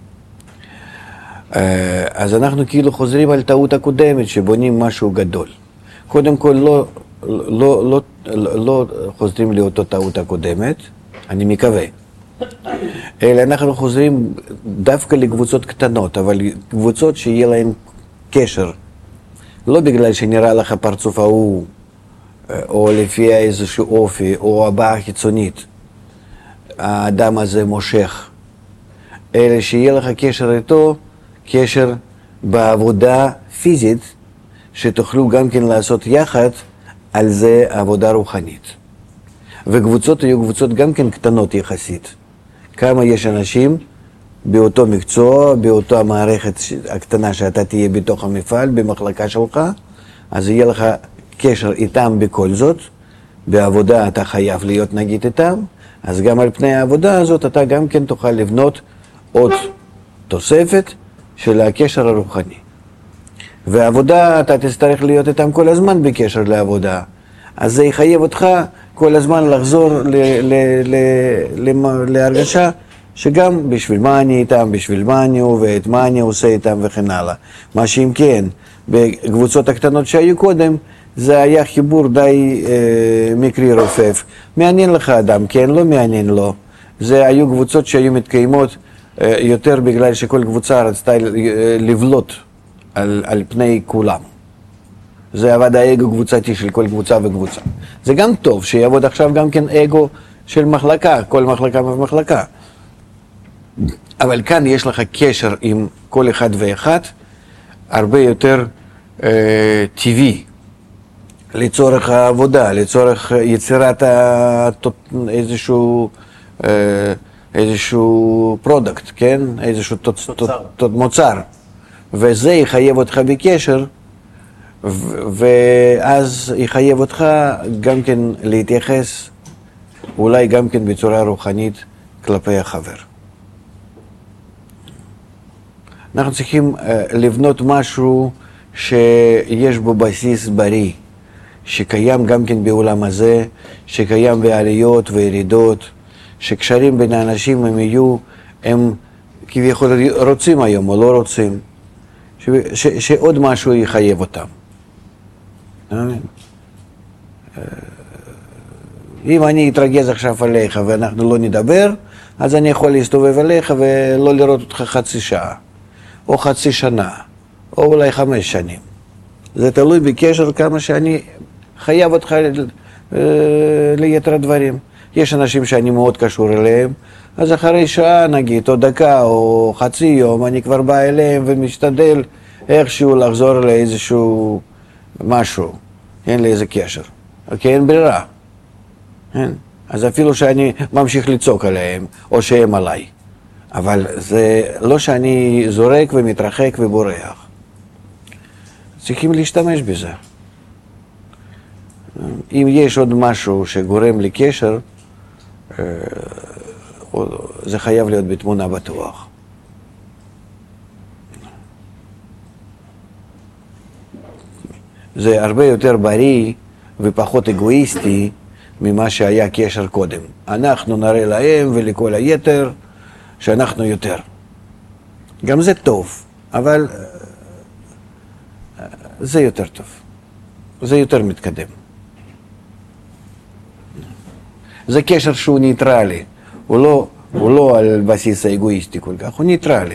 אז אנחנו כאילו חוזרים על טעות הקודמת, שבונים משהו גדול. קודם כל לא חוזרים לאותו טעות הקודמת, אני מקווה. אלא אנחנו חוזרים דווקא לקבוצות קטנות, אבל קבוצות שיהיה להן קשר. לא בגלל שנראה לך פרצוף ההוא, או לפי איזשהו אופי, או הבעה חיצונית. האדם הזה מושך. אלא שיהיה לך קשר איתו, קשר בעבודה פיזית, שתוכלו גם כן לעשות יחד על זה עבודה רוחנית. וקבוצות היו קבוצות גם כן קטנות יחסית. כמה יש אנשים באותו מקצוע, באותה המערכת הקטנה שאתה תהיה בתוך המפעל, במחלקה שלך, אז יהיה לך קשר איתם בכל זאת, בעבודה אתה חייב להיות נגיד איתם, אז גם על פני העבודה הזאת אתה גם כן תוכל לבנות עוד תוספת של הקשר הרוחני. והעבודה אתה תצטרך להיות איתם כל הזמן בקשר לעבודה, אז זה יחייב אותך כל הזמן לחזור להרגשה שגם בשביל מה אני איתם, בשביל מה אני עובד, מה אני עושה איתם וכן הלאה. מה שאם כן, בקבוצות הקטנות שהיו קודם, זה היה חיבור די מקרי רופף. מעניין לך אדם, כן, לא מעניין לו. זה היו קבוצות שהיו מתקיימות יותר בגלל שכל קבוצה רצתה לבלוט על פני כולם. זה עבד האגו קבוצתי של כל קבוצה וקבוצה. זה גם טוב שיעבוד עכשיו גם כן אגו של מחלקה, כל מחלקה ומחלקה. אבל כאן יש לך קשר עם כל אחד ואחד, הרבה יותר טבעי, לצורך העבודה, לצורך יצירת איזשהו פרודקט, כן? איזשהו מוצר. וזה יחייב אותך בקשר, ואז יחייב אותך גם כן להתייחס, אולי גם כן בצורה רוחנית כלפי החבר. אנחנו צריכים לבנות משהו שיש בו בסיס בריא, שקיים גם כן בעולם הזה, שקיים בעליות וירידות, שקשרים בין האנשים הם כביכול רוצים היום או לא רוצים, שעוד משהו יחייב אותם. אם אני אתרגז עכשיו עליך ואנחנו לא נדבר, אז אני יכול להסתובב עליך ולא לראות אותך חצי שעה, או חצי שנה, או אולי 5 שנים. זה תלוי בקשר כמה שאני חייב אותך ליתר הדברים. יש אנשים שאני מאוד קשור אליהם, אז אחרי שעה נגיד, או דקה, או חצי יום, אני כבר בא אליהם ומשתדל איכשהו לחזור לאיזשהו משהו, אין לי איזה קשר. כי אין ברירה. אין. אז אפילו שאני ממשיך לצעוק עליהם, או שהם עליי. אבל זה לא שאני זורק ומתרחק ובורח. צריכים להשתמש בזה. אם יש עוד משהו שגורם לקשר, זה חייב להיות בתמונה בטוח. זה הרבה יותר בריא ופחות אגואיסטי ממה שהיה קשר קודם. אנחנו נראה להם ולכל היתר שאנחנו יותר. גם זה טוב, אבל זה יותר טוב. זה יותר מתקדם. זה קשר שהוא ניטרלי, הוא לא על בסיס האגואיסטי כל כך, הוא ניטרלי.